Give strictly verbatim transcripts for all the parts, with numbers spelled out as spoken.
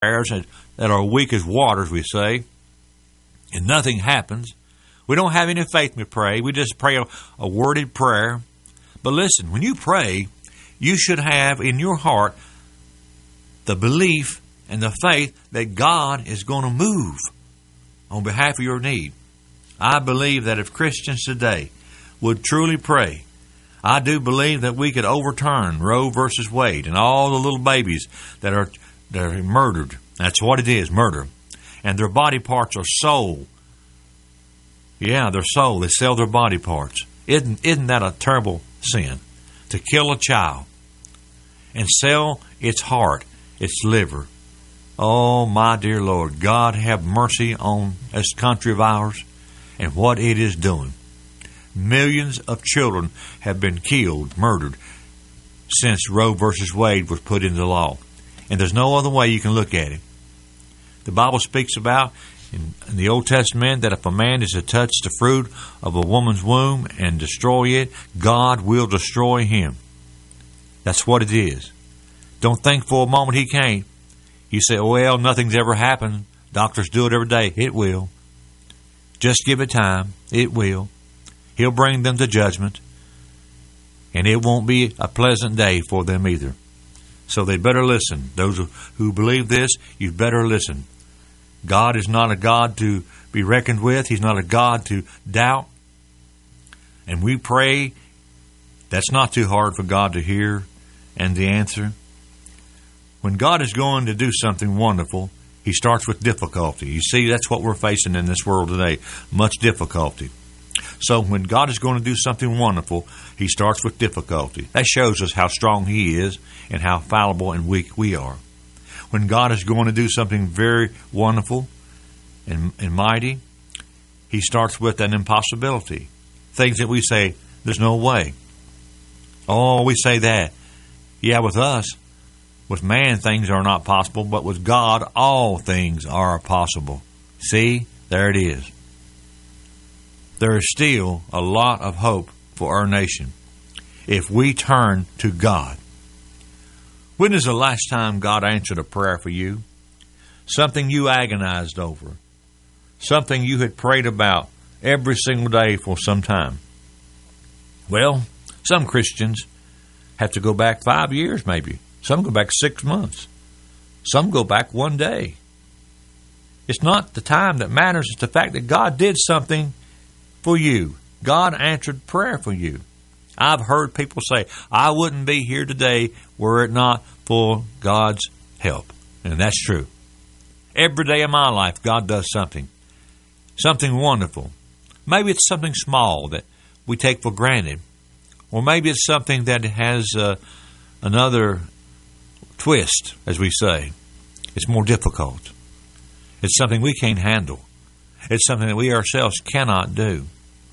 prayers that, that are weak as waters, we say, and nothing happens. We don't have any faith when we pray. We just pray a, a worded prayer. But listen, when you pray, you should have in your heart the belief and the faith that God is going to move on behalf of your need. I believe that if Christians today would truly pray, I do believe that we could overturn Roe versus Wade and all the little babies that are, that are murdered. That's what it is, murder. And their body parts are sold. Yeah, they're sold. They sell their body parts. Isn't, isn't that a terrible sin? To kill a child and sell its heart, its liver. Oh, my dear Lord, God have mercy on this country of ours and what it is doing. Millions of children have been killed, murdered, since Roe versus Wade was put into law. And there's no other way you can look at it. The Bible speaks about in, in the Old Testament that if a man is to touch the fruit of a woman's womb and destroy it, God will destroy him. That's what it is. Don't think for a moment he can't. You say, oh, well, nothing's ever happened. Doctors do it every day. It will. Just give it time. It will. He'll bring them to judgment. And it won't be a pleasant day for them either. So they better listen. Those who believe this, you better listen. God is not a God to be reckoned with. He's not a God to doubt. And we pray. That's not too hard for God to hear and to answer. When God is going to do something wonderful, He starts with difficulty. You see, that's what we're facing in this world today. Much difficulty. So when God is going to do something wonderful, He starts with difficulty. That shows us how strong He is and how fallible and weak we are. When God is going to do something very wonderful and, and mighty, He starts with an impossibility. Things that we say, there's no way. Oh, we say that. Yeah, with us, with man, things are not possible, but with God, all things are possible. See, there it is. There is still a lot of hope for our nation if we turn to God. When is the last time God answered a prayer for you? Something you agonized over. Something you had prayed about every single day for some time. Well, some Christians have to go back five years maybe. Some go back six months. Some go back one day. It's not the time that matters. It's the fact that God did something for you. God answered prayer for you. I've heard people say, I wouldn't be here today were it not for God's help. And that's true. Every day of my life, God does something. Something wonderful. Maybe it's something small that we take for granted. Or maybe it's something that has uh, another twist, as we say. It's more difficult. It's something we can't handle. It's something that we ourselves cannot do.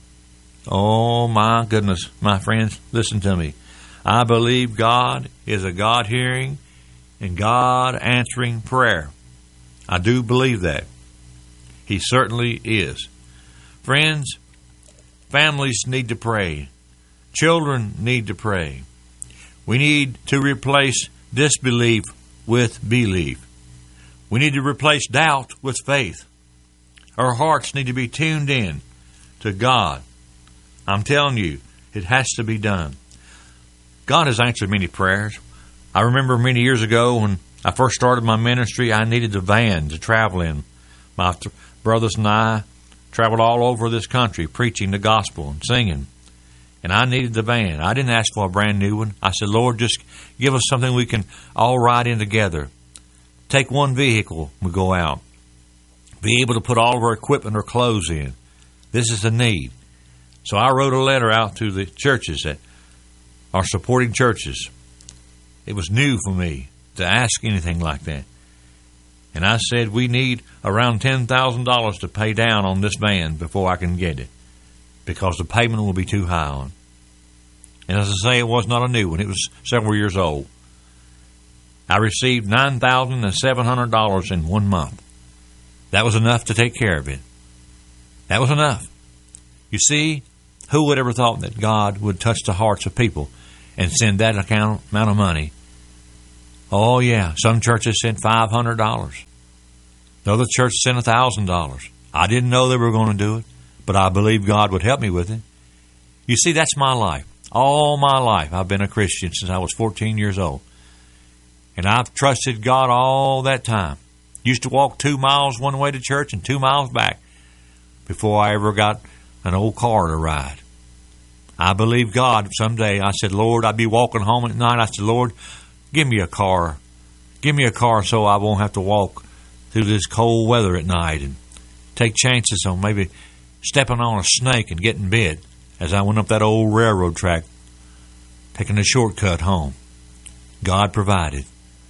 Oh, my goodness, my friends, listen to me. I believe God is a God-hearing and God-answering prayer. I do believe that. He certainly is. Friends, families need to pray. Children need to pray. We need to replace disbelief with belief. We need to replace doubt with faith. Our hearts need to be tuned in to God. I'm telling you, it has to be done. God has answered many prayers. I remember many years ago when I first started my ministry, I needed a van to travel in. My th- brothers and I traveled all over this country preaching the gospel and singing. And I needed the van. I didn't ask for a brand new one. I said, Lord, just give us something we can all ride in together. Take one vehicle when we go out. Be able to put all of our equipment or clothes in. This is a need. So I wrote a letter out to the churches that are supporting churches. It was new for me to ask anything like that. And I said, we need around ten thousand dollars to pay down on this van before I can get it, because the payment will be too high on. And as I say, it was not a new one. It was several years old. I received nine thousand seven hundred dollars in one month. That was enough to take care of it. That was enough. You see, who would ever thought that God would touch the hearts of people and send that amount of money Oh, yeah. Some churches sent five hundred dollars. The other church sent one thousand dollars. I didn't know they were going to do it, but I believe God would help me with it. You see, that's my life. All my life, I've been a Christian since I was fourteen years old. And I've trusted God all that time. Used to walk two miles one way to church and two miles back before I ever got an old car to ride. I believe God someday. I said, Lord, I'd be walking home at night. I said, Lord, give me a car. Give me a car so I won't have to walk through this cold weather at night and take chances on maybe stepping on a snake and getting bit as I went up that old railroad track, taking a shortcut home. God provided.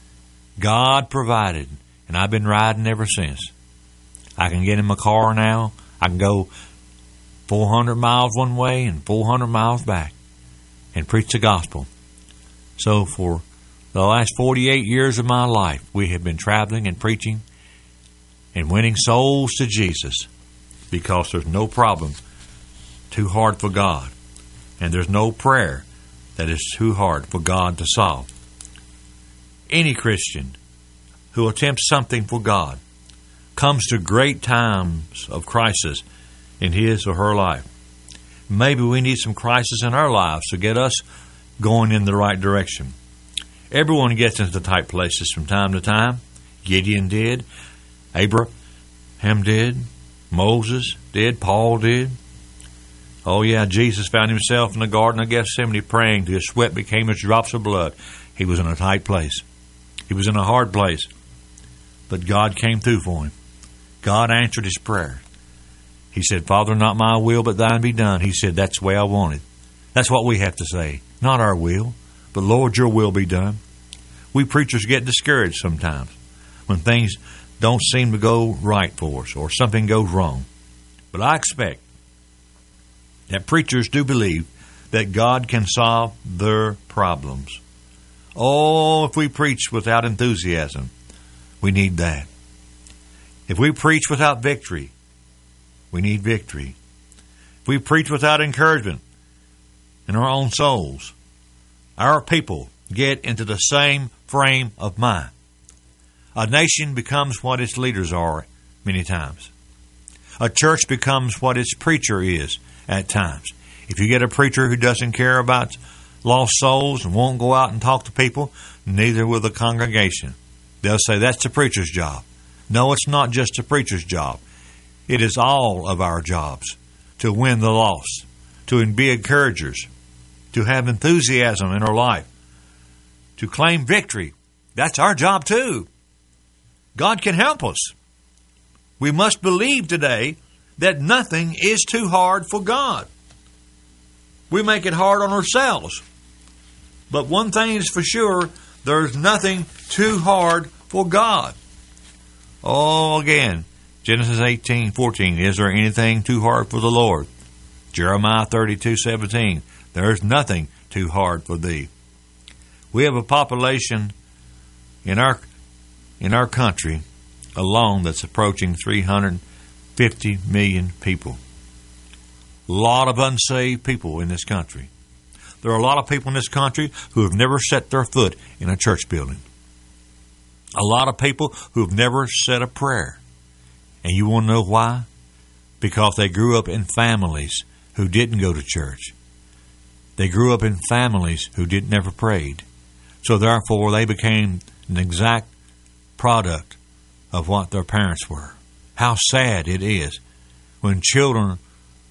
God provided. And I've been riding ever since. I can get in my car now. I can go four hundred miles one way and four hundred miles back and preach the gospel. So for the last forty-eight years of my life, we have been traveling and preaching and winning souls to Jesus, because there's no problem too hard for God, and there's no prayer that is too hard for God to solve. Any Christian who attempts something for God comes to great times of crisis in his or her life. Maybe we need some crisis in our lives to get us going in the right direction. Everyone gets into tight places from time to time. Gideon did. Abraham did. Moses did. Paul did. Oh yeah, Jesus found himself in the Garden of Gethsemane praying till his sweat became as drops of blood. He was in a tight place. He was in a hard place. But God came through for him. God answered his prayer. He said, Father, not my will, but thine be done. He said, that's the way I want it. That's what we have to say. Not our will, but Lord, your will be done. We preachers get discouraged sometimes when things don't seem to go right for us or something goes wrong. But I expect that preachers do believe that God can solve their problems. Oh, if we preach without enthusiasm, we need that. If we preach without victory, we need victory. If we preach without encouragement in our own souls, our people get into the same frame of mind. A nation becomes what its leaders are many times. A church becomes what its preacher is at times. If you get a preacher who doesn't care about lost souls and won't go out and talk to people, neither will the congregation. They'll say that's the preacher's job. No, it's not just the preacher's job. It is all of our jobs to win the lost, to be encouragers, to have enthusiasm in our life, to claim victory. That's our job too. God can help us. We must believe today that nothing is too hard for God. We make it hard on ourselves. But one thing is for sure, there's nothing too hard for God. Oh, again, Genesis eighteen fourteen, is there anything too hard for the Lord? Jeremiah thirty-two seventeen, there is nothing too hard for thee. We have a population in our in our country alone that's approaching three hundred fifty million people. A lot of unsaved people in this country. There are a lot of people in this country who have never set their foot in a church building. A lot of people who have never said a prayer. And you want to know why? Because they grew up in families who didn't go to church. They grew up in families who didn't never prayed. So therefore they became an exact product of what their parents were. How sad it is when children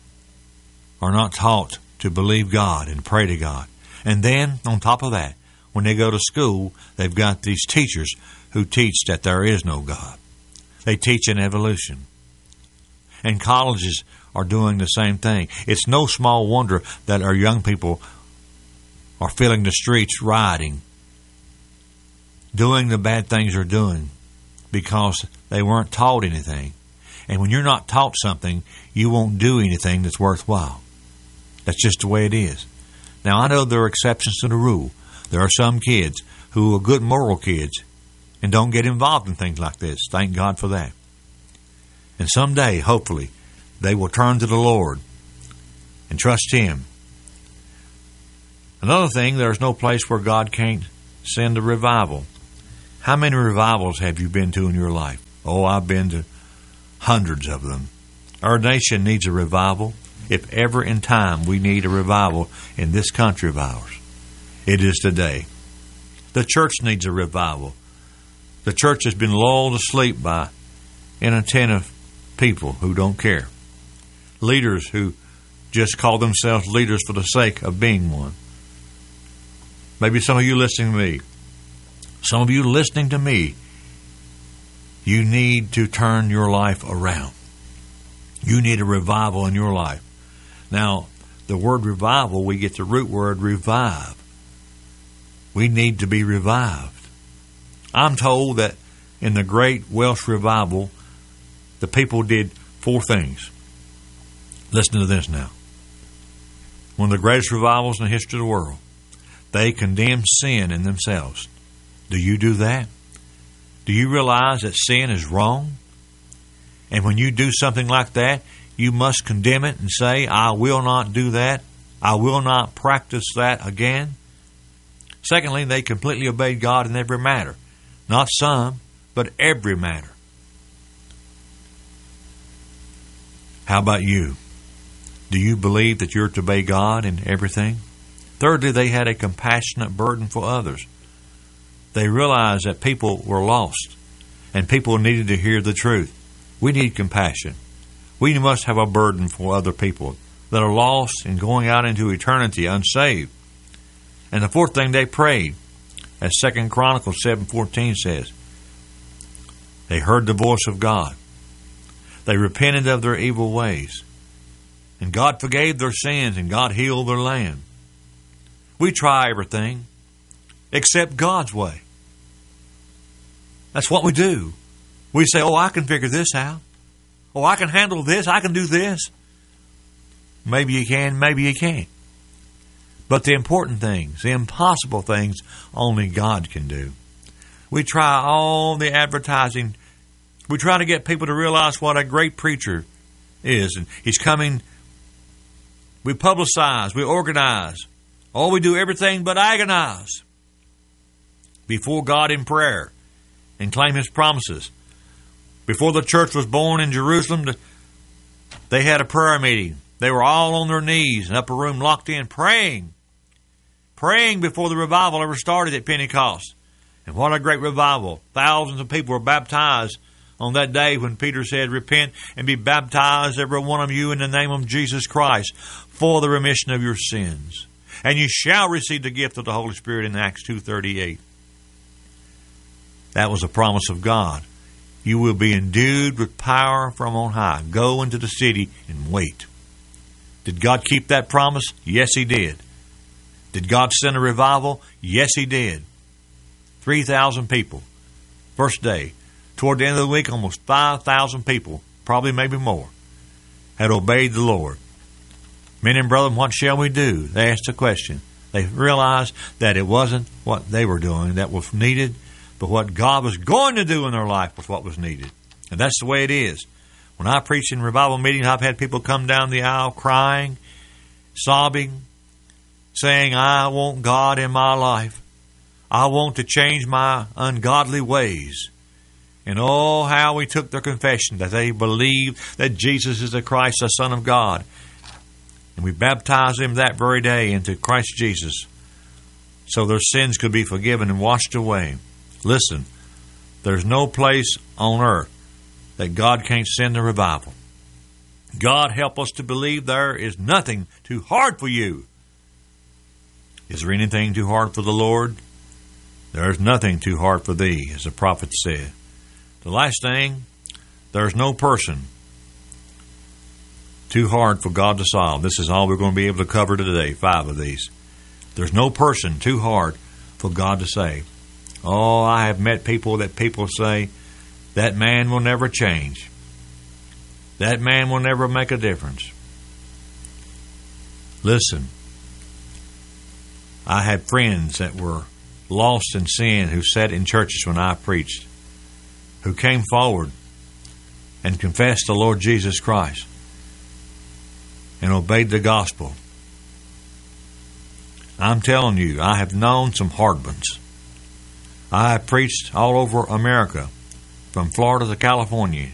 are not taught to believe God and pray to God. And then, on top of that, when they go to school, they've got these teachers who teach that there is no God. They teach an evolution. And colleges are doing the same thing. It's no small wonder that our young people are filling the streets rioting, doing the bad things they're doing because they weren't taught anything. And when you're not taught something, you won't do anything that's worthwhile. That's just the way it is. Now, I know there are exceptions to the rule. There are some kids who are good moral kids and don't get involved in things like this. Thank God for that. And someday, hopefully, they will turn to the Lord and trust Him. Another thing, there's no place where God can't send a revival. How many revivals have you been to in your life? Oh, I've been to hundreds of them. Our nation needs a revival. If ever in time we need a revival in this country of ours, it is today. The church needs a revival. The church has been lulled to sleep by inattentive people who don't care. Leaders who just call themselves leaders for the sake of being one. Maybe some of you listening to me, some of you listening to me, you need to turn your life around. You need a revival in your life. Now, the word revival, we get the root word revive. We need to be revived. I'm told that in the great Welsh revival, the people did four things. Listen to this now. One of the greatest revivals in the history of the world. They condemned sin in themselves. Do you do that? Do you realize that sin is wrong? And when you do something like that, you must condemn it and say, I will not do that. I will not practice that again. Secondly, they completely obeyed God in every matter. Not some, but every matter. How about you? Do you believe that you're to obey God in everything? Thirdly, they had a compassionate burden for others. They realized that people were lost and people needed to hear the truth. We need compassion. We must have a burden for other people that are lost and going out into eternity unsaved. And the fourth thing, they prayed. As Second Chronicles seven fourteen says, they heard the voice of God. They repented of their evil ways. And God forgave their sins and God healed their land. We try everything except God's way. That's what we do. We say, oh, I can figure this out. Oh, I can handle this. I can do this. Maybe you can, maybe you can't. But the important things, the impossible things, only God can do. We try all the advertising. We try to get people to realize what a great preacher is. And he's coming. We publicize. We organize. Oh, we do everything but agonize before God in prayer and claim His promises. Before the church was born in Jerusalem, they had a prayer meeting. They were all on their knees in an upper room locked in praying. Praying before the revival ever started at Pentecost. And what a great revival. Thousands of people were baptized on that day when Peter said, repent and be baptized, every one of you, in the name of Jesus Christ for the remission of your sins. And you shall receive the gift of the Holy Spirit in Acts two thirty-eight. That was a promise of God. You will be endued with power from on high. Go into the city and wait. Did God keep that promise? Yes, He did. Did God send a revival? Yes, He did. three thousand people. First day. Toward the end of the week, almost five thousand people, probably maybe more, had obeyed the Lord. Men and brethren, what shall we do? They asked a question. They realized that it wasn't what they were doing that was needed, but what God was going to do in their life was what was needed. And that's the way it is. When I preach in revival meetings, I've had people come down the aisle crying, sobbing, saying, I want God in my life. I want to change my ungodly ways. And oh, how we took their confession that they believed that Jesus is the Christ, the Son of God. And we baptized them that very day into Christ Jesus so their sins could be forgiven and washed away. Listen, there's no place on earth that God can't send a revival. God help us to believe there is nothing too hard for you. Is there anything too hard for the Lord? There is nothing too hard for thee, as the prophet said. The last thing, there's no person too hard for God to solve. This is all we're going to be able to cover today, five of these. There's no person too hard for God to save. Oh, I have met people that people say, that man will never change. That man will never make a difference. Listen, I had friends that were lost in sin who sat in churches when I preached, who came forward and confessed the Lord Jesus Christ and obeyed the gospel. I'm telling you, I have known some hard ones. I have preached all over America, from Florida to California,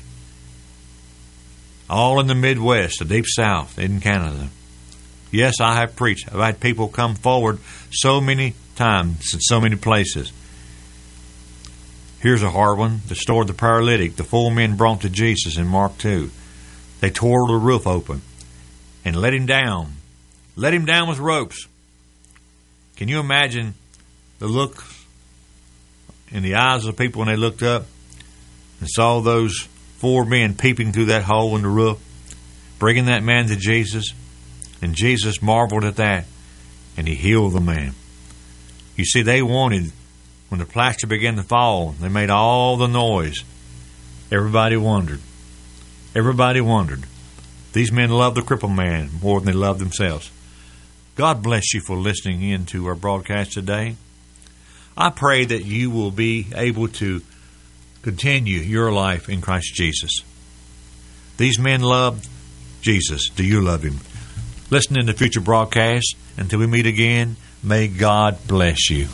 all in the Midwest, the Deep South, in Canada. Yes, I have preached. I've had people come forward so many times in so many places. Here's a hard one. The story of the paralytic. The four men brought to Jesus in Mark two. They tore the roof open and let him down. Let him down with ropes. Can you imagine the look in the eyes of the people when they looked up and saw those four men peeping through that hole in the roof, bringing that man to Jesus? And Jesus marveled at that, and he healed the man. You see, they wanted, when the plaster began to fall, they made all the noise. Everybody wondered. Everybody wondered. These men loved the crippled man more than they loved themselves. God bless you for listening in to our broadcast today. I pray that you will be able to continue your life in Christ Jesus. These men loved Jesus. Do you love him? Listen in the future broadcasts. Until we meet again, may God bless you.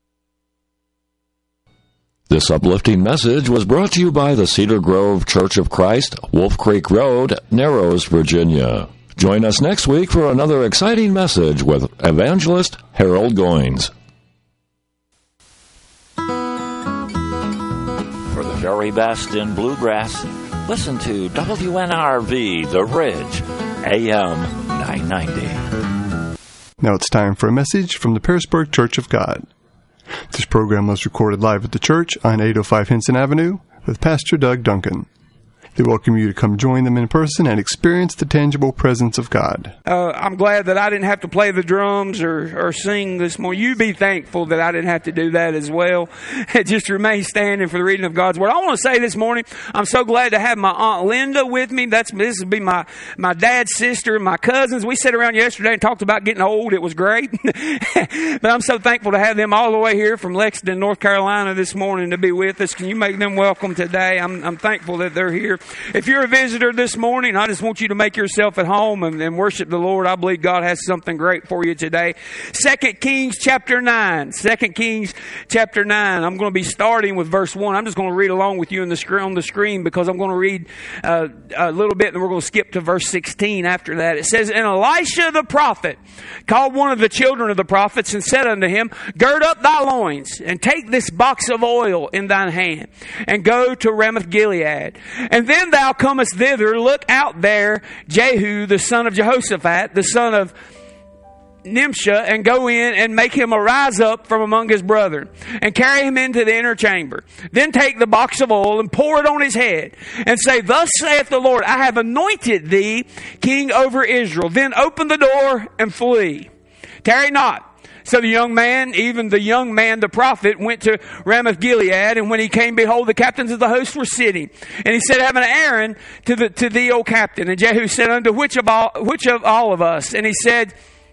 This uplifting message was brought to you by the Cedar Grove Church of Christ, Wolf Creek Road, Narrows, Virginia. Join us next week for another exciting message with evangelist Harold Goins. For the very best in bluegrass, listen to W N R V The Ridge, A M nine ninety. Now it's time for a message from the Pearisburg Church of God. This program was recorded live at the church on eight oh five Henson Avenue with Pastor Doug Duncan. They welcome you to come join them in person and experience the tangible presence of God. Uh, I'm glad that I didn't have to play the drums or, or sing this morning. You be thankful that I didn't have to do that as well. Just remain standing for the reading of God's Word. I want to say this morning, I'm so glad to have my Aunt Linda with me. That's This would be my, my dad's sister and my cousins. We sat around yesterday and talked about getting old. It was great. But I'm so thankful to have them all the way here from Lexington, North Carolina this morning to be with us. Can you make them welcome today? I'm, I'm thankful that they're here. If you're a visitor this morning, I just want you to make yourself at home and, and worship the Lord. I believe God has something great for you today. Second Kings chapter nine. Second Kings chapter nine. I'm going to be starting with verse one. I'm just going to read along with you in the sc- on the screen because I'm going to read uh, a little bit and we're going to skip to verse sixteen after that. It says, And Elisha the prophet called one of the children of the prophets and said unto him, Gird up thy loins and take this box of oil in thine hand and go to Ramoth Gilead. And then thou comest thither, look out there Jehu the son of Jehoshaphat, the son of Nimshah, and go in and make him arise up from among his brethren, and carry him into the inner chamber. Then take the box of oil and pour it on his head, and say, Thus saith the Lord, I have anointed thee king over Israel. Then open the door and flee. Tarry not. So the young man, even the young man, the prophet, went to Ramoth Gilead, and when he came, behold, the captains of the host were sitting. And he said, I have an errand to the to thee, O captain. And Jehu said, Unto which of all which of all of us? And he said,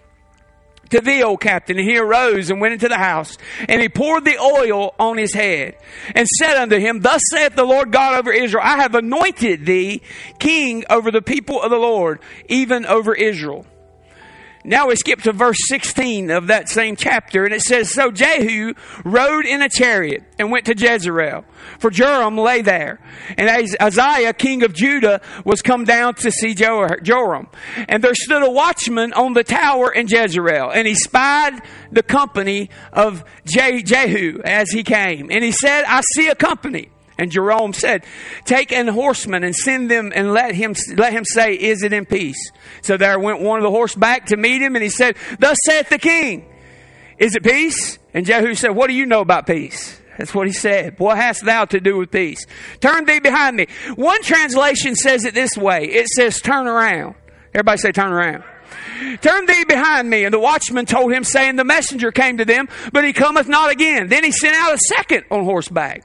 To thee, O captain. And he arose and went into the house, and he poured the oil on his head, and said unto him, Thus saith the Lord God over Israel, I have anointed thee king over the people of the Lord, even over Israel. Now we skip to verse sixteen of that same chapter, and it says, So Jehu rode in a chariot and went to Jezreel, for Joram lay there. And Uzziah, king of Judah, was come down to see Joram. And there stood a watchman on the tower in Jezreel, and he spied the company of Jehu as he came. And he said, I see a company. And Joram said, Take an horseman and send them and let him let him say, Is it in peace? So there went one of the horseback to meet him, and he said, Thus saith the king, Is it peace? And Jehu said, What do you know about peace? That's what he said. What hast thou to do with peace? Turn thee behind me. One translation says it this way. It says, Turn around. Everybody say, Turn around. Turn thee behind me. And the watchman told him, saying, The messenger came to them, but he cometh not again. Then he sent out a second on horseback,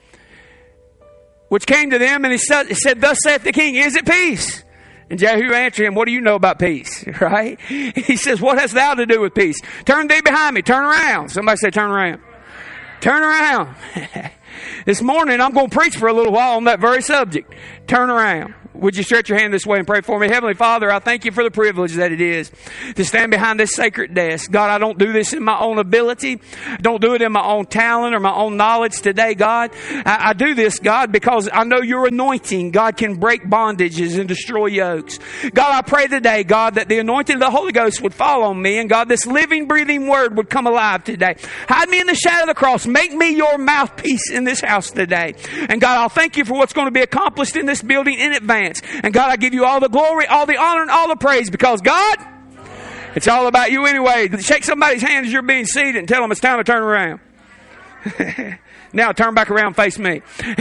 which came to them, and he said, Thus saith the king, Is it peace? And Jehu answered him, What do you know about peace? Right? He says, What hast thou to do with peace? Turn thee behind me. Turn around. Somebody say, turn around. Turn around. This morning, I'm going to preach for a little while on that very subject. Turn around. Would you stretch your hand this way and pray for me? Heavenly Father, I thank you for the privilege that it is to stand behind this sacred desk. God, I don't do this in my own ability. I don't do it in my own talent or my own knowledge today, God. I, I do this, God, because I know your anointing, God, can break bondages and destroy yokes. God, I pray today, God, that the anointing of the Holy Ghost would fall on me, and God, this living, breathing word would come alive today. Hide me in the shadow of the cross. Make me your mouthpiece in this house today. And God, I'll thank you for what's going to be accomplished in this building in advance. And God, I give you all the glory, all the honor, and all the praise, because God, it's all about you anyway. Shake somebody's hand as you're being seated and tell them it's time to turn around. Now turn back around and face me.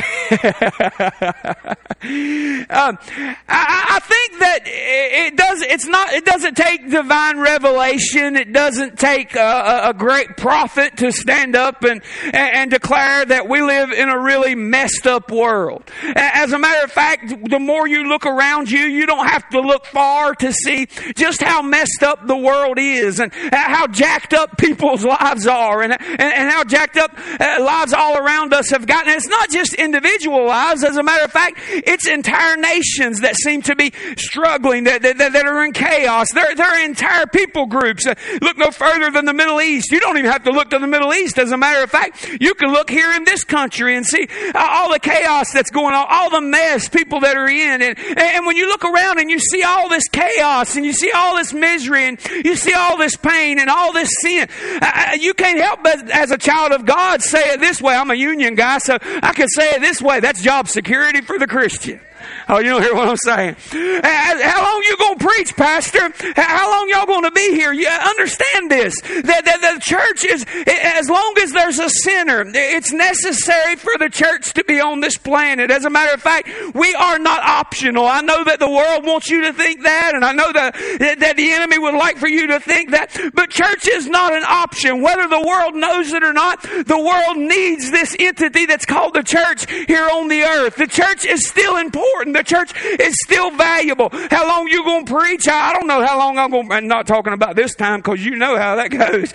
um, I, I think that it does. It's not. It doesn't take divine revelation. It doesn't take a, a great prophet to stand up and, and and declare that we live in a really messed up world. As a matter of fact, the more you look around you, you don't have to look far to see just how messed up the world is, and how jacked up people's lives are, and and, and how jacked up uh, lives all around us have gotten. And it's not just individual lives. As a matter of fact, it's entire nations that seem to be struggling, that, that, that are in chaos. There, there are entire people groups. Uh, look no further than the Middle East. You don't even have to look to the Middle East. As a matter of fact, you can look here in this country and see uh, all the chaos that's going on, all the mess people that are in. And, and when you look around and you see all this chaos and you see all this misery and you see all this pain and all this sin, uh, you can't help but, as a child of God, say it this way. I'm a union guy, so I can say it this way. That's job security for the Christian. Oh, you don't hear what I'm saying? How long you going to preach, Pastor? How long y'all going to be here? You understand this, that, that the church is, as long as there's a sinner, it's necessary for the church to be on this planet. As a matter of fact, we are not optional. I know that the world wants you to think that, and I know that, that the enemy would like for you to think that, but church is not an option. Whether the world knows it or not, the world needs this entity that's called the church here on the earth. The church is still important. The church is still valuable. How long you going to preach? I don't know how long I'm going to, I'm not talking about this time because you know how that goes.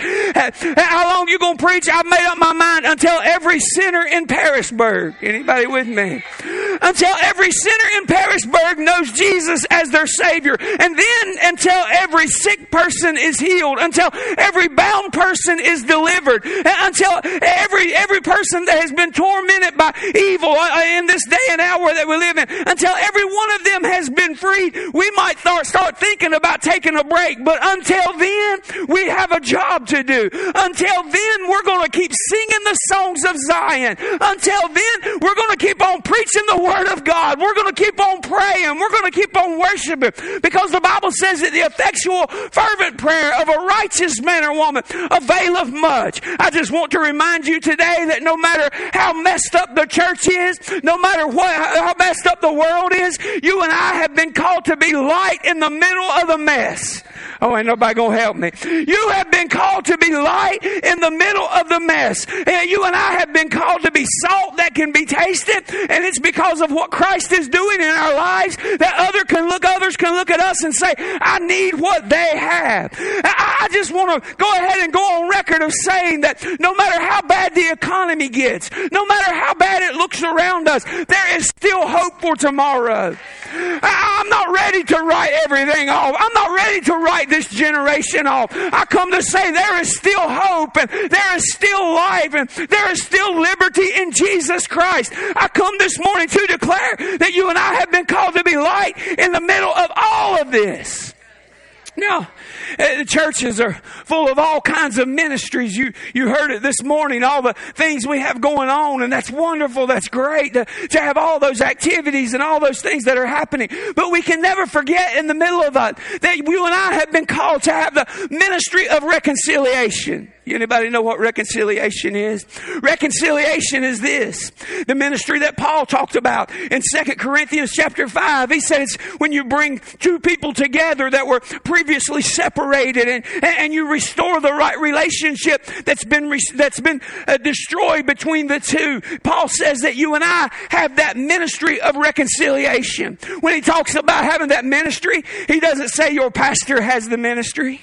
How long you going to preach? I've made up my mind until every sinner in Parisburg. Anybody with me? Until every sinner in Parisburg knows Jesus as their Savior. And then until every sick person is healed. Until every bound person is delivered. Until every, every person that has been tormented by evil in this day and hour that we live in. Until every one of them has been freed, we might th- start thinking about taking a break. But until then, we have a job to do. Until then, we're going to keep singing the songs of Zion. Until then, we're going to keep on preaching the Word of God. We're going to keep on praying. We're going to keep on worshiping. Because the Bible says that the effectual, fervent prayer of a righteous man or woman availeth much. I just want to remind you today that no matter how messed up the church is, no matter what, how messed up the world is, you and I have been called to be light in the middle of the mess. Oh, ain't nobody gonna help me. You have been called to be light in the middle of the mess. And you and I have been called to be salt that can be tasted. And it's because of what Christ is doing in our lives that other can look, others can look at us and say, I need what they have. I just want to go ahead and go on record of saying that no matter how bad the economy gets, no matter how bad it looks around us, there is still hope for tomorrow. I'm not ready to write everything off. I'm not ready to write this generation off. I come to say there is still hope, and there is still life, and there is still liberty in Jesus Christ. I come this morning to declare that you and I have been called to be light in the middle of all of this. Now, the churches are full of all kinds of ministries. You you heard it this morning, all the things we have going on, and that's wonderful. That's great to, to have all those activities and all those things that are happening. But we can never forget in the middle of that that you and I have been called to have the ministry of reconciliation. Anybody know what reconciliation is? Reconciliation is this. The ministry that Paul talked about in Second Corinthians chapter five. He said it's when you bring two people together that were previously separated, and, and you restore the right relationship that's been, that's been uh, destroyed between the two. Paul says that you and I have that ministry of reconciliation. When he talks about having that ministry, he doesn't say your pastor has the ministry.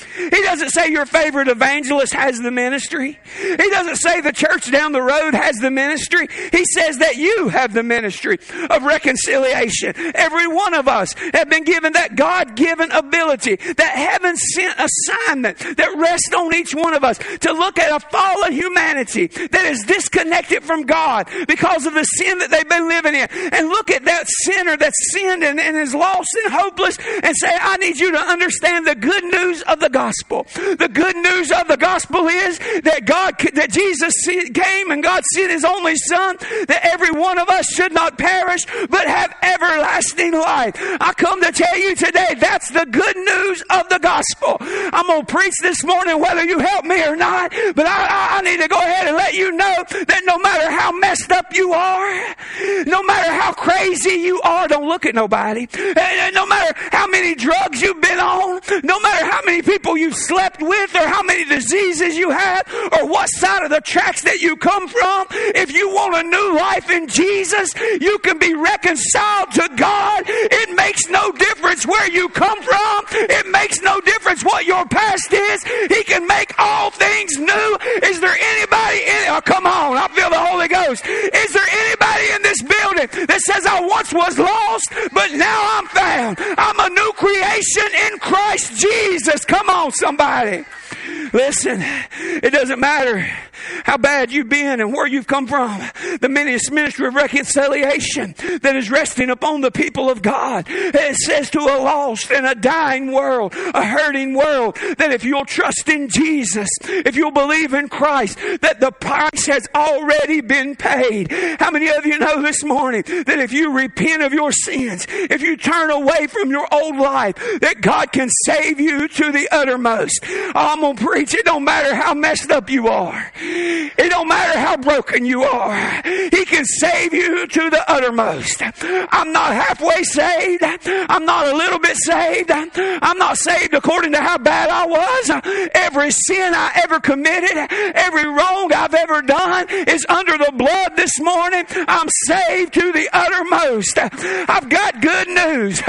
He doesn't say your favorite evangelist has the ministry. He doesn't say the church down the road has the ministry. He says that you have the ministry of reconciliation. Every one of us have been given that God-given ability, that heaven-sent assignment that rests on each one of us to look at a fallen humanity that is disconnected from God because of the sin that they've been living in, and look at that sinner that's sinned and, and is lost and hopeless, and say, I need you to understand the good news of the gospel. The good news of the gospel is that God, that Jesus came and God sent His only Son, that every one of us should not perish but have everlasting life. I come to tell you today, that's the good news of the gospel. I'm going to preach this morning whether you help me or not, but I, I need to go ahead and let you know that no matter how messed up you are, no matter how crazy you are, don't look at nobody, and no matter how many drugs you've been on, no matter how many people you've slept with, or how many diseases you have, or what side of the tracks that you come from, if you want a new life in Jesus, you can be reconciled to God. It makes no difference where you come from. It makes no difference what your past is. He can make all things new. Is there anybody in it? Oh, come on, I feel the Holy Ghost. Is there anybody in this building that says, I once was lost, but now I'm found? I'm a new creation in Christ Jesus. Come on, somebody. Listen, it doesn't matter how bad you've been and where you've come from. The ministry of reconciliation that is resting upon the people of God. It says to a lost and a dying world, a hurting world, that if you'll trust in Jesus, if you'll believe in Christ, that the price has already been paid. How many of you know this morning that if you repent of your sins, if you turn away from your old life, that God can save you to the uttermost? Oh, I'm going to preach. It don't matter how messed up you are. It don't matter how broken you are. He can save you to the uttermost. I'm not halfway saved. I'm not a little bit saved. I'm not saved according to how bad I was. Every sin I ever committed, every wrong I've ever done is under the blood this morning. I'm saved to the uttermost. I've got good news.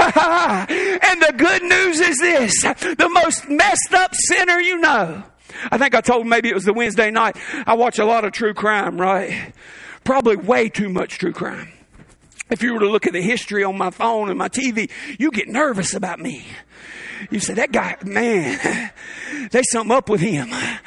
And the good news is this: the most messed up sinner you know. I think I told maybe it was the Wednesday night. I watch a lot of true crime, right? Probably way too much true crime. If you were to look at the history on my phone and my T V, you get nervous about me. You say, that guy, man, there's something up with him.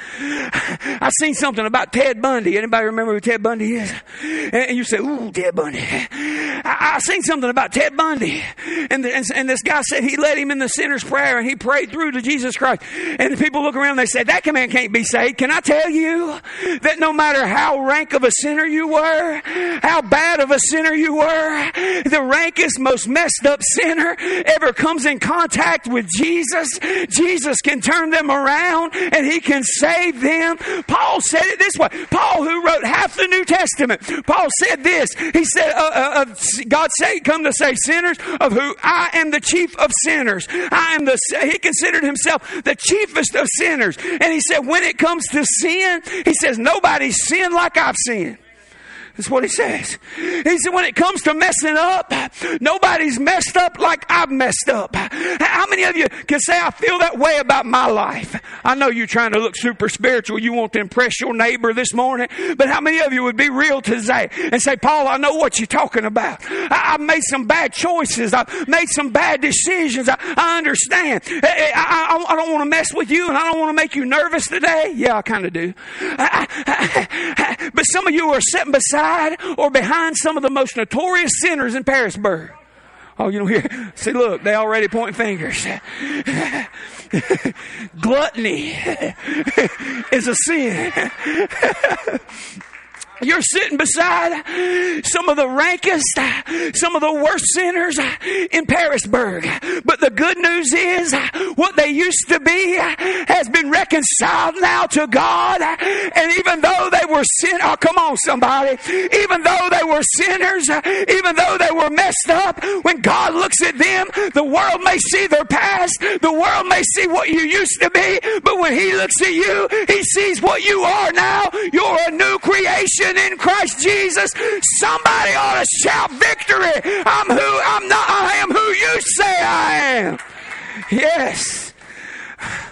I've seen something about Ted Bundy. Anybody remember who Ted Bundy is? And you say, ooh, Ted Bundy. I, I seen something about Ted Bundy. And, the, and, and this guy said he led him in the sinner's prayer and he prayed through to Jesus Christ. And the people look around and they say, that man can't be saved. Can I tell you that no matter how rank of a sinner you were, how bad of a sinner you were, the rankest, most messed up sinner ever comes in contact with Jesus, Jesus, Jesus can turn them around and He can save them. Paul said it this way. Paul, who wrote half the New Testament, Paul said this. He said, uh, uh, uh, God say, come to save sinners, of who I am the chief of sinners. I am the, he considered himself the chiefest of sinners. And he said, when it comes to sin, he says, nobody's sinned like I've sinned. That's what he says. He said, when it comes to messing up, nobody's messed up like I've messed up. How many of you can say, I feel that way about my life? I know you're trying to look super spiritual. You want to impress your neighbor this morning. But how many of you would be real today and say, Paul, I know what you're talking about. I, I've made some bad choices. I've made some bad decisions. I, I understand. I, I, I don't want to mess with you and I don't want to make you nervous today. Yeah, I kind of do. I, I, I, but some of you are sitting beside or behind some of the most notorious sinners in Parisburg. Oh, you know, here, see, look, they already point fingers. Gluttony is a sin. You're sitting beside some of the rankest, some of the worst sinners in Parisburg. But the good news is what they used to be has been reconciled now to God. And even though they were sinners, oh, come on, somebody. Even though they were sinners, even though they were messed up, when God looks at them, the world may see their past. The world may see what you used to be. But when He looks at you, He sees what you are now. You're a new creation in Christ Jesus. Somebody ought to shout victory. I'm who I'm not. I am who you say I am. Yes.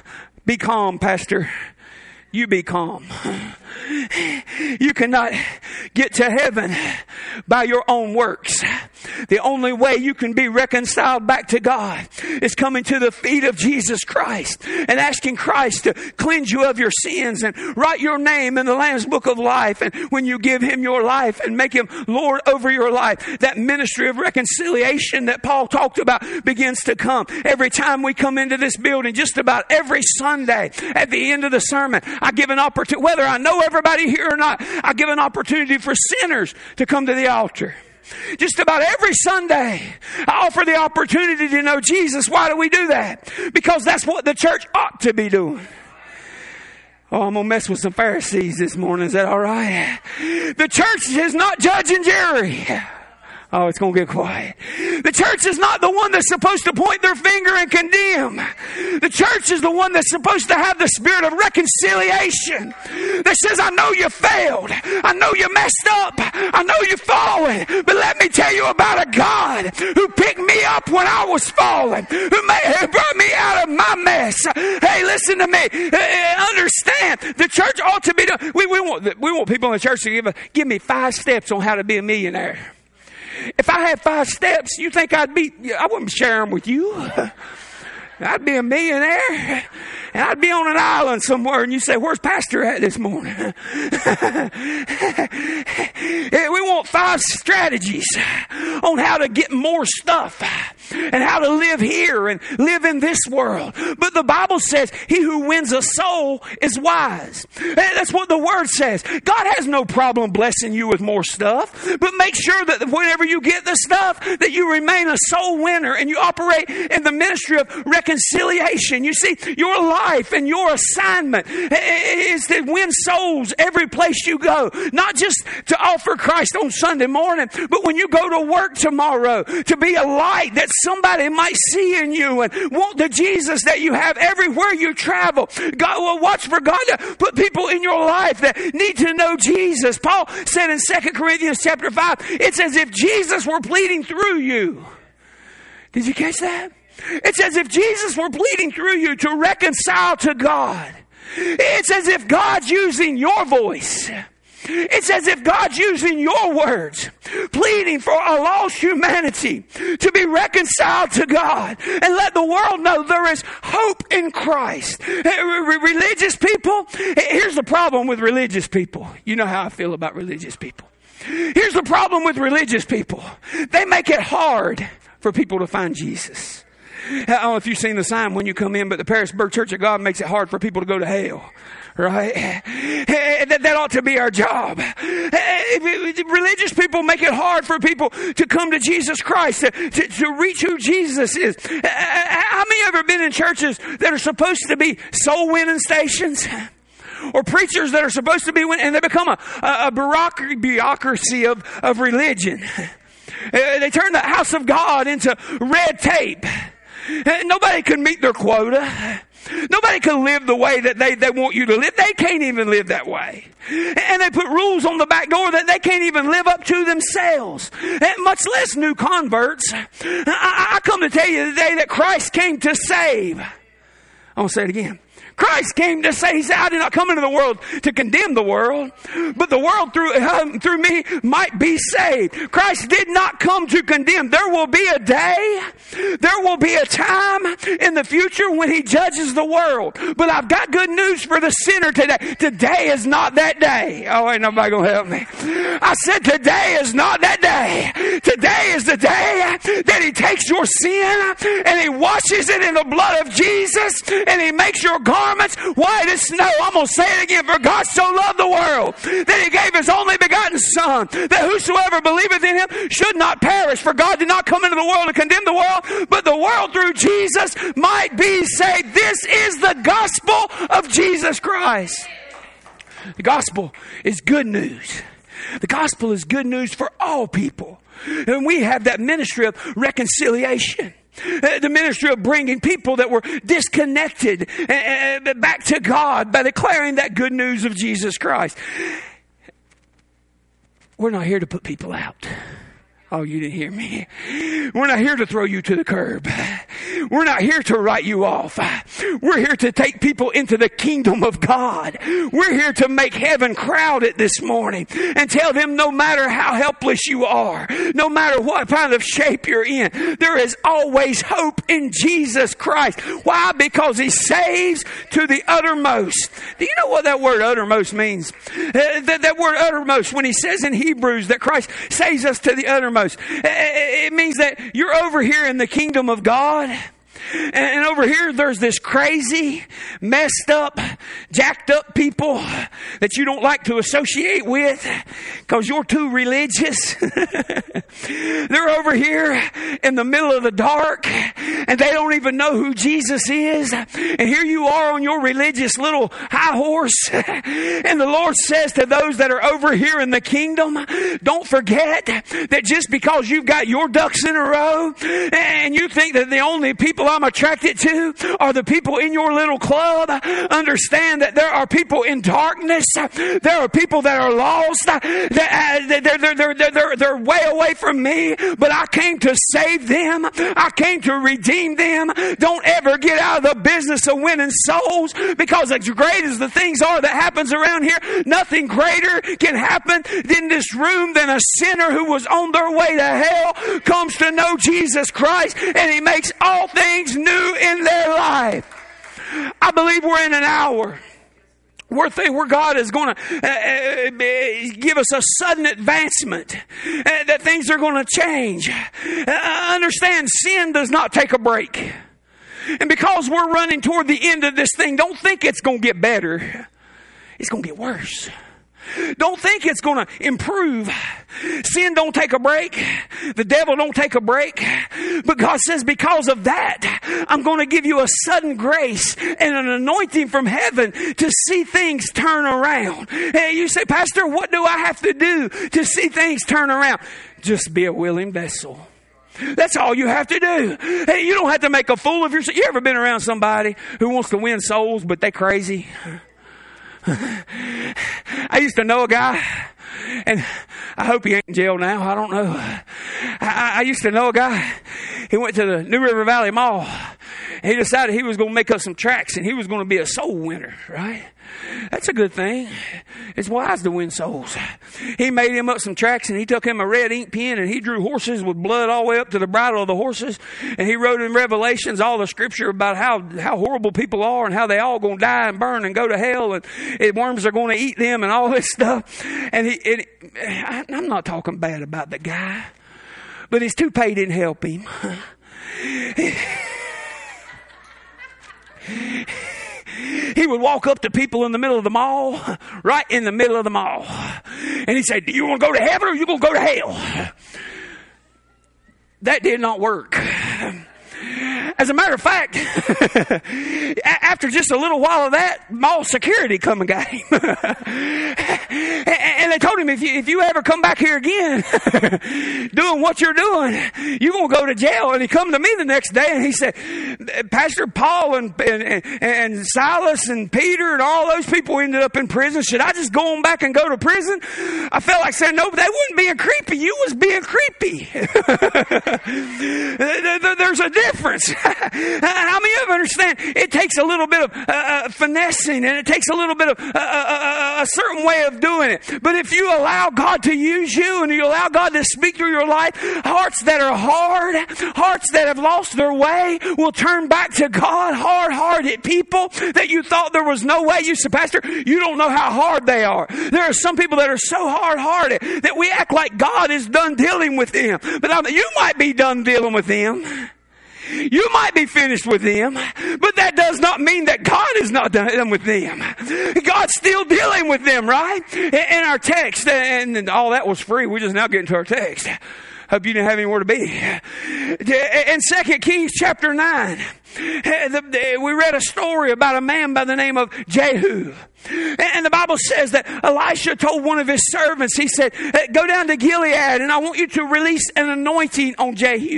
Be calm, Pastor. You be calm. You cannot get to heaven by your own works. The only way you can be reconciled back to God is coming to the feet of Jesus Christ and asking Christ to cleanse you of your sins and write your name in the Lamb's Book of Life. And when you give Him your life and make Him Lord over your life, that ministry of reconciliation that Paul talked about begins to come. Every time we come into this building, just about every Sunday at the end of the sermon, I give an opportunity, whether I know everybody here or not, I give an opportunity for sinners to come to the altar. Just about every Sunday, I offer the opportunity to know Jesus. Why do we do that? Because that's what the church ought to be doing. Oh, I'm going to mess with some Pharisees this morning. Is that all right? The church is not Judge and Jury. Oh, it's going to get quiet. The church is not the one that's supposed to point their finger and condemn. The church is the one that's supposed to have the spirit of reconciliation that says, I know you failed. I know you messed up. I know you've fallen. But let me tell you about a God who picked me up when I was falling, who, made, who brought me out of my mess. Hey, listen to me. Understand, the church ought to be done. We, we, want, we want people in the church to give, a, give me five steps on how to be a millionaire. If I had five steps, you think I'd be, I wouldn't share them with you. I'd be a millionaire and I'd be on an island somewhere and you say, where's Pastor at this morning? We want five strategies on how to get more stuff and how to live here and live in this world. But the Bible says he who wins a soul is wise. That's what the Word says. God has no problem blessing you with more stuff, but make sure that whenever you get the stuff, that you remain a soul winner and you operate in the ministry of reconciliation. You see, your life and your assignment is to win souls every place you go. Not just to offer Christ on Sunday morning, but when you go to work tomorrow, to be a light that somebody might see in you and want the Jesus that you have everywhere you travel. God will watch for God to put people in your life that need to know Jesus. Paul said in Second Corinthians chapter five, it's as if Jesus were pleading through you. Did you catch that? It's as if Jesus were pleading through you to reconcile to God. It's as if God's using your voice. It's as if God's using your words, pleading for a lost humanity to be reconciled to God and let the world know there is hope in Christ. Religious people, here's the problem with religious people. You know how I feel about religious people. Here's the problem with religious people. They make it hard for people to find Jesus. I don't know if you've seen the sign when you come in, but the Parisburg Church of God makes it hard for people to go to hell. Right? That, that ought to be our job. Religious people make it hard for people to come to Jesus Christ, to, to, to reach who Jesus is. How many ever been in churches that are supposed to be soul winning stations? Or preachers that are supposed to be, and they become a, a bureaucracy of, of religion. They turn the house of God into red tape. Nobody can meet their quota. Nobody can live the way that they, they want you to live. They can't even live that way. And they put rules on the back door that they can't even live up to themselves, much less new converts. I, I come to tell you today that Christ came to save. I'm going to say it again. Christ came to say, He said, I did not come into the world to condemn the world, but the world through, um, through me might be saved. Christ did not come to condemn. There will be a day, there will be a time in the future when He judges the world. But I've got good news for the sinner today. Today is not that day. Oh, ain't nobody gonna help me. I said today is not that day. Today is the day that He takes your sin and He washes it in the blood of Jesus and He makes your garments white as snow. I'm going to say it again. For God so loved the world that He gave His only begotten Son, that whosoever believeth in Him should not perish. For God did not come into the world to condemn the world, but the world through Jesus might be saved. This is the gospel of Jesus Christ. The gospel is good news. The gospel is good news for all people. And we have that ministry of reconciliation. The ministry of bringing people that were disconnected back to God by declaring that good news of Jesus Christ. We're not here to put people out. Oh, you didn't hear me. We're not here to throw you to the curb. We're not here to write you off. We're here to take people into the kingdom of God. We're here to make heaven crowded this morning and tell them no matter how helpless you are, no matter what kind of shape you're in, there is always hope in Jesus Christ. Why? Because He saves to the uttermost. Do you know what that word uttermost means? Uh, that, that word uttermost, when He says in Hebrews that Christ saves us to the uttermost, uh, it means that you're over here in the kingdom of God. And over here, there's this crazy, messed up, jacked up people that you don't like to associate with because you're too religious. They're over here in the middle of the dark and they don't even know who Jesus is. And here you are on your religious little high horse. And the Lord says to those that are over here in the kingdom, don't forget that just because you've got your ducks in a row and you think that the only people I'm attracted to are the people in your little club, understand that there are people in darkness. There are people that are lost. They're, they're, they're, they're, they're, they're way away from me, but I came to save them. I came to redeem them. Don't ever get out of the business of winning souls, because as great as the things are that happens around here, nothing greater can happen in this room than a sinner who was on their way to hell comes to know Jesus Christ, and He makes all things new in their life. I believe we're in an hour where, where God is going to uh, uh, give us a sudden advancement, uh, that things are going to change. Uh, understand, sin does not take a break. And because we're running toward the end of this thing, don't think it's going to get better. It's going to get worse. Don't think it's going to improve. Sin don't take a break. The devil don't take a break. But God says, because of that, I'm going to give you a sudden grace and an anointing from heaven to see things turn around. And you say, Pastor, what do I have to do to see things turn around? Just be a willing vessel. That's all you have to do. Hey, you don't have to make a fool of yourself. You ever been around somebody who wants to win souls, but they crazy? I used to know a guy, and I hope he ain't in jail now. I don't know. I, I used to know a guy. He went to the New River Valley Mall. And he decided he was going to make up some tracks, and he was going to be a soul winner, right? That's a good thing. It's wise to win souls. He made him up some tracks, and he took him a red ink pen, and he drew horses with blood all the way up to the bridle of the horses. And he wrote in Revelations all the scripture about how, how horrible people are and how they all going to die and burn and go to hell, and, and worms are going to eat them and all this stuff. And he, and I, I'm not talking bad about the guy, but his toupee didn't help him. He would walk up to people in the middle of the mall, right in the middle of the mall. And he'd say, do you want to go to heaven or are you going to go to hell? That did not work. As a matter of fact, after just a little while of that, mall security come and got him. And they told him, if you, if you ever come back here again doing what you're doing, you're going to go to jail. And he come to me the next day and he said, Pastor Paul and, and, and Silas and Peter and all those people ended up in prison. Should I just go on back and go to prison? I felt like saying, no, but they wasn't being creepy. You was being creepy. There's a difference. How many of you understand it takes a little bit of uh, finessing, and it takes a little bit of uh, uh, a certain way of doing it. But if you allow God to use you and you allow God to speak through your life, hearts that are hard, hearts that have lost their way will turn back to God. Hard-hearted people that you thought there was no way. You said, Pastor, you don't know how hard they are. There are some people that are so hard-hearted that we act like God is done dealing with them. But I mean, you might be done dealing with them. You might be finished with them, but that does not mean that God is not done with them. God's still dealing with them, right? In our text, and all that was free. We just now get into our text. Hope you didn't have anywhere to be. In Second Kings chapter nine, we read a story about a man by the name of Jehu. And the Bible says that Elisha told one of his servants, he said, go down to Gilead and I want you to release an anointing on Jehu.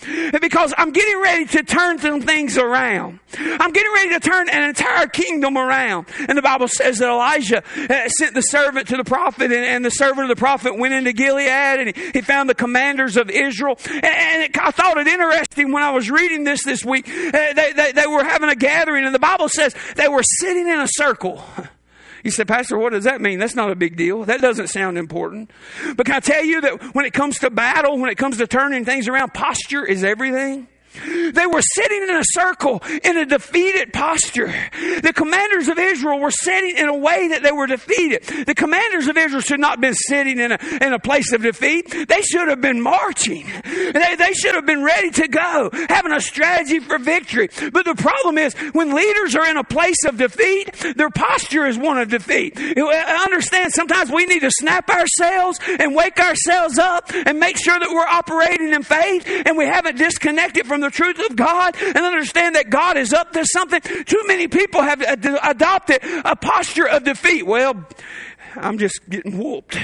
Because I'm getting ready to turn some things around. I'm getting ready to turn an entire kingdom around. And the Bible says that Elijah sent the servant to the prophet, and, and the servant of the prophet went into Gilead, and he, he found the commanders of Israel. And, and it, I thought it interesting when I was reading this this week. Uh, they, they, they were having a gathering, and the Bible says they were sitting in a circle. You said, Pastor, what does that mean? That's not a big deal. That doesn't sound important. But can I tell you that when it comes to battle, when it comes to turning things around, posture is everything? They were sitting in a circle in a defeated posture. The commanders of Israel were sitting in a way that they were defeated. The commanders of Israel should not have been sitting in a, in a place of defeat. They should have been marching. They, they should have been ready to go, having a strategy for victory. But the problem is, when leaders are in a place of defeat, their posture is one of defeat. I understand sometimes we need to snap ourselves and wake ourselves up and make sure that we're operating in faith and we haven't disconnected from the truth of God and understand that God is up to something. Too many people have ad- adopted a posture of defeat. Well, I'm just getting whooped.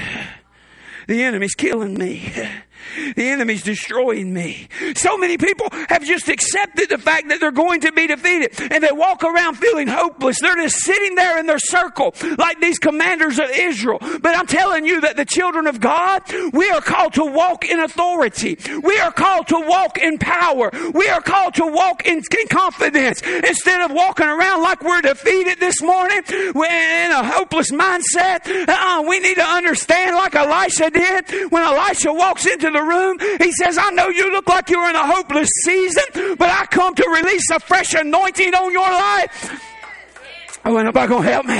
The enemy's killing me. The enemy's destroying me. So many people have just accepted the fact that they're going to be defeated, and they walk around feeling hopeless. They're just sitting there in their circle like these commanders of Israel. But I'm telling you that the children of God, we are called to walk in authority. We are called to walk in power. We are called to walk in, in confidence. Instead of walking around like we're defeated this morning, we're in a hopeless mindset. Uh-uh, we need to understand, like Elisha did, when Elisha walks into the room, he says, I know you look like you're in a hopeless season, but I come to release a fresh anointing on your life. Oh, ain't nobody gonna help me.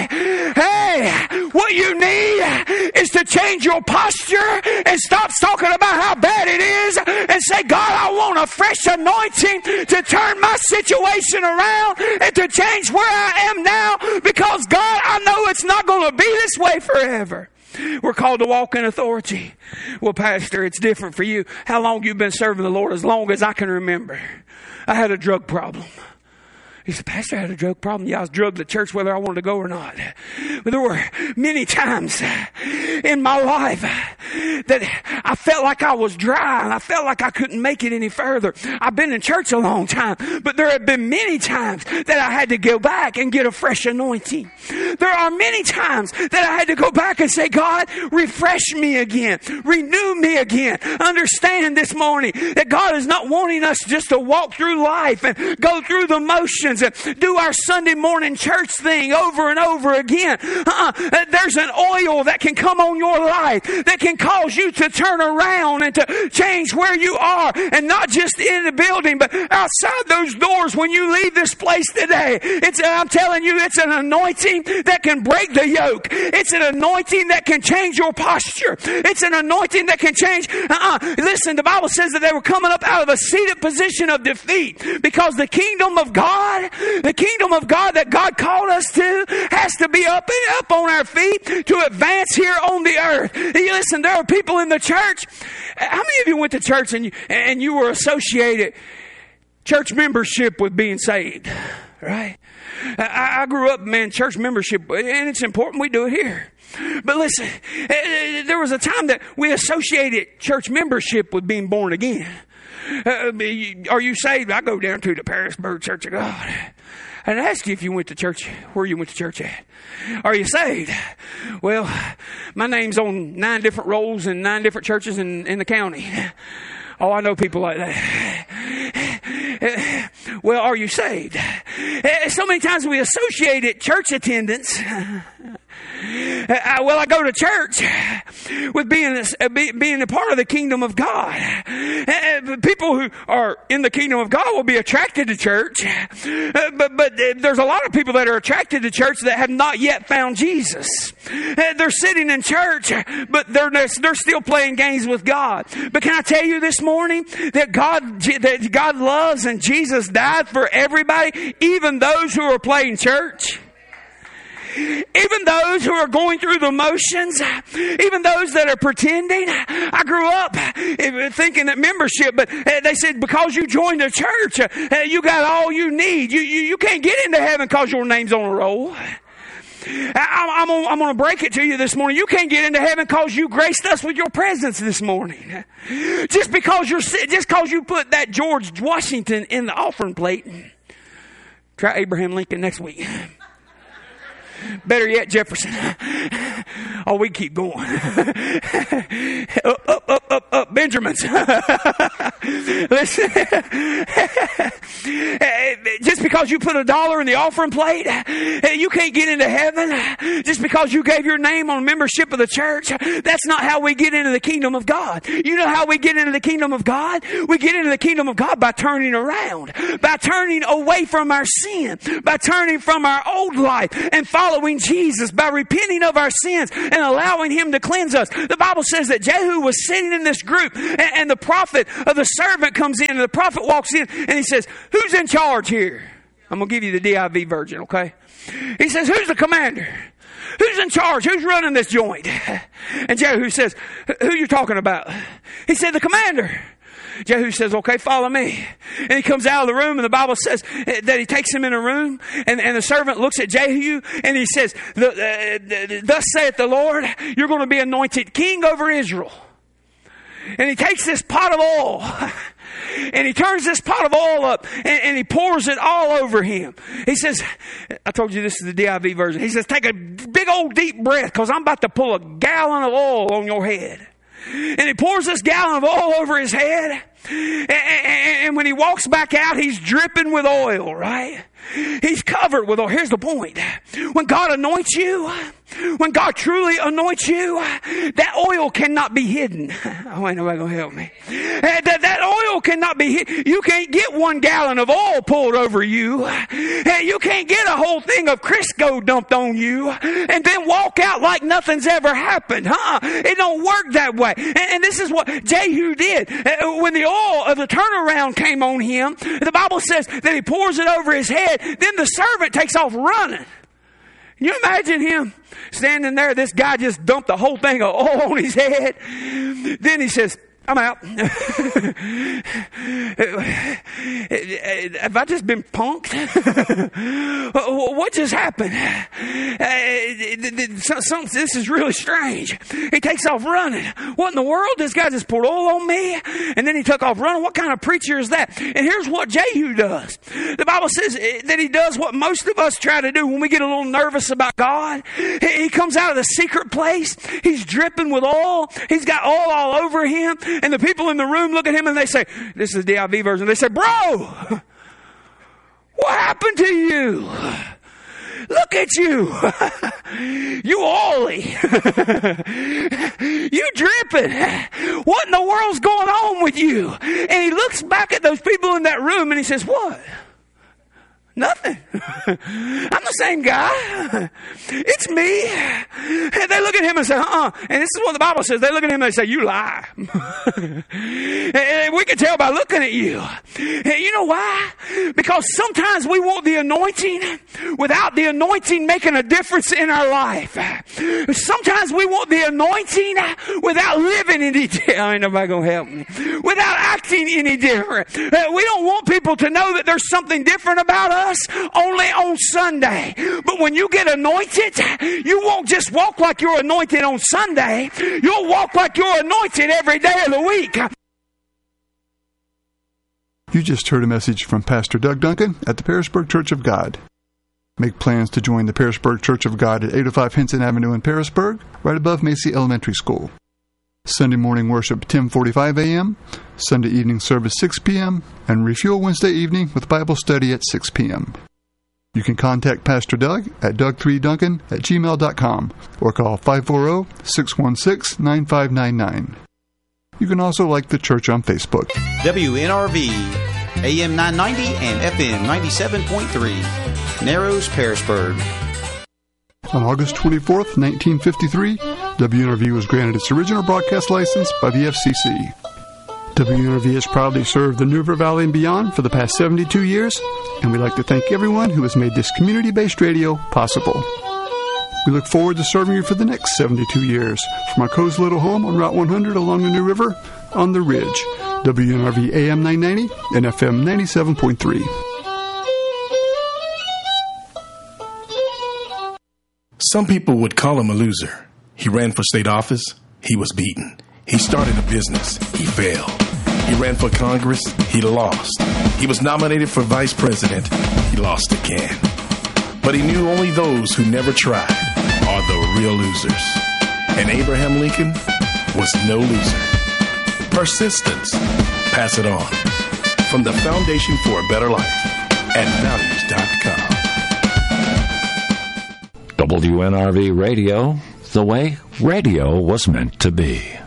Hey, what you need is to change your posture and stop talking about how bad it is and say, God, I want a fresh anointing to turn my situation around and to change where I am now, because God, I know it's not gonna be this way forever. We're called to walk in authority. Well, Pastor, it's different for you. How long you been serving the Lord? As long as I can remember. I had a drug problem. He said, Pastor, I had a drug problem. Yeah, I was drugged at church whether I wanted to go or not. But there were many times in my life that I felt like I was dry and I felt like I couldn't make it any further. I've been in church a long time, but there have been many times that I had to go back and get a fresh anointing. There are many times that I had to go back and say, God, refresh me again. Renew me again. Understand this morning that God is not wanting us just to walk through life and go through the motions and do our Sunday morning church thing over and over again. Uh-uh. There's an oil that can come on your life that can cause you to turn around and to change where you are, and not just in the building, but outside those doors when you leave this place today. It's, I'm telling you, it's an anointing that can break the yoke. It's an anointing that can change your posture. It's an anointing that can change. Uh-uh. Listen, the Bible says that they were coming up out of a seated position of defeat, because the kingdom of God, the kingdom of God that God called us to, has to be up and up on our feet to advance here on the earth. You listen, there are people in the church. How many of you went to church and you, and you were associated church membership with being saved? Right? I, I grew up, man, church membership, and it's important we do it here. But listen, there was a time that we associated church membership with being born again. Uh, are you saved? I go down to the Parisburg Church of God and ask you if you went to church, where you went to church at. Are you saved? Well, my name's on nine different rolls in nine different churches in, in the county. Oh, I know people like that. Well, are you saved? So many times we associated church attendance. Uh, well, I go to church with being a, being a part of the kingdom of God. Uh, people who are in the kingdom of God will be attracted to church, uh, but but there's a lot of people that are attracted to church that have not yet found Jesus. Uh, they're sitting in church, but they're they're still playing games with God. But can I tell you this morning that God that God loves and Jesus died for everybody, even those who are playing church? Even those who are going through the motions, even those that are pretending. I grew up thinking that membership, but they said because you joined a church, you got all you need. You, you, you can't get into heaven because your name's on a roll. I, I'm, I'm, I'm going to break it to you this morning. You can't get into heaven because you graced us with your presence this morning. Just because you're, just because you put that George Washington in the offering plate. Try Abraham Lincoln next week. Better yet, Jefferson. Oh, we keep going. Up, up, up, up, up. Benjamins. Listen. Just because you put a dollar in the offering plate, you can't get into heaven. Just because you gave your name on membership of the church, that's not how we get into the kingdom of God. You know how we get into the kingdom of God? We get into the kingdom of God by turning around, by turning away from our sin, by turning from our old life and following Jesus, by repenting of our sins and allowing Him to cleanse us. The Bible says that Jehu was sitting in this group, and, and the prophet of the servant comes in, and the prophet walks in, and he says, "Who's in charge here?" I'm going to give you the D I V version, okay? He says, "Who's the commander? Who's in charge? Who's running this joint?" And Jehu says, "Who you talking about?" He said, "The commander." Jehu says, "Okay, follow me." And he comes out of the room, and the Bible says that he takes him in a room, and, and the servant looks at Jehu, and he says, the, uh, "Thus saith the Lord, you're going to be anointed king over Israel." And he takes this pot of oil, and he turns this pot of oil up, and, and he pours it all over him. He says, I told you this is the D I V version. He says, "Take a big old deep breath, because I'm about to pull a gallon of oil on your head." And he pours this gallon of oil over his head. And, and, and when he walks back out, he's dripping with oil, right? He's covered with oil. Here's the point. When God anoints you, when God truly anoints you, that oil cannot be hidden. Oh, ain't nobody going to help me. That, that oil cannot be hidden. You can't get one gallon of oil poured over you. You can't get a whole thing of Crisco dumped on you and then walk out like nothing's ever happened. Huh? It don't work that way. And, and this is what Jehu did. When the oil of the turnaround came on him, the Bible says that he pours it over his head. Then the servant takes off running. Can you imagine him standing there? This guy just dumped the whole thing of oil on his head. Then he says, "I'm out." Have I just been punked? What just happened? This is really strange. He takes off running. What in the world? This guy just poured oil on me, and then he took off running. What kind of preacher is that? And here's what Jehu does. The Bible says that he does what most of us try to do when we get a little nervous about God. He comes out of the secret place. He's dripping with oil. He's got oil all over him. And the people in the room look at him and they say, this is the D I V version, they say, "Bro, what happened to you? Look at you. You oily. You dripping. What in the world's going on with you?" And he looks back at those people in that room and he says, "What? Nothing. I'm the same guy. It's me." And they look at him and say, "Uh-uh." And this is what the Bible says. They look at him and they say, "You lie." And we can tell by looking at you. And you know why? Because sometimes we want the anointing without the anointing making a difference in our life. Sometimes we want the anointing without living any different. Ain't nobody going to help me. Without acting any different. We don't want people to know that there's something different about us only on Sunday. But when you get anointed, you won't just walk like you're anointed on Sunday. You'll walk like you're anointed every day of the week. You just heard a message from Pastor Doug Duncan at the Pearisburg Church of God. Make plans to join the Pearisburg Church of God at eight oh five Henson Avenue in Pearisburg, right above Macy Elementary School. Sunday morning worship ten forty-five a.m., Sunday evening service six p.m., and Refuel Wednesday evening with Bible study at six p.m. You can contact Pastor Doug at doug three duncan at gmail dot com or call five four zero, six one six, nine five nine nine. You can also like the church on Facebook. W N R V, A M nine ninety and F M ninety-seven point three, Narrows, Pearisburg. On August twenty-fourth, nineteen fifty-three, W N R V was granted its original broadcast license by the F C C. W N R V has proudly served the New River Valley and beyond for the past seventy-two years, and we'd like to thank everyone who has made this community-based radio possible. We look forward to serving you for the next seventy-two years from our cozy little home on Route one hundred along the New River on the Ridge. W N R V A M nine ninety and F M ninety-seven point three. Some people would call him a loser. He ran for state office. He was beaten. He started a business. He failed. He ran for Congress. He lost. He was nominated for vice president. He lost again. But he knew only those who never tried are the real losers. And Abraham Lincoln was no loser. Persistence. Pass it on. From the Foundation for a Better Life at values dot com. W N R V Radio, the way radio was meant to be.